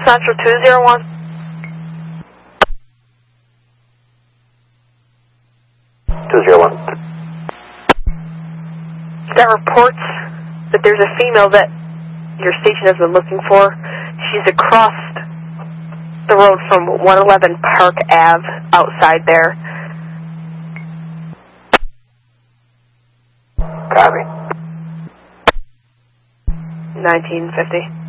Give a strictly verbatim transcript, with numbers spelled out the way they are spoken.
Central two zero one. two zero one. That reports that there's a female that your station has been looking for. She's across the road from one eleven Park Avenue, outside there. Copy. nineteen fifty.